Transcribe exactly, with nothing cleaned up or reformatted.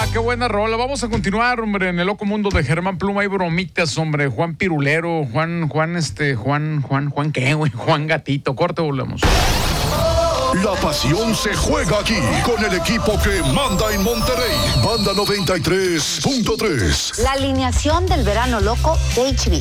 qué buena rola. Vamos a continuar, hombre, en el loco mundo de Germán Pluma. Hay bromitas, hombre. Juan Pirulero, Juan, Juan, este, Juan, Juan, Juan, ¿qué, güey? Juan Gatito. Corte, volvemos. La pasión se juega aquí con el equipo que manda en Monterrey. Banda noventa y tres punto tres. La alineación del verano loco de H B.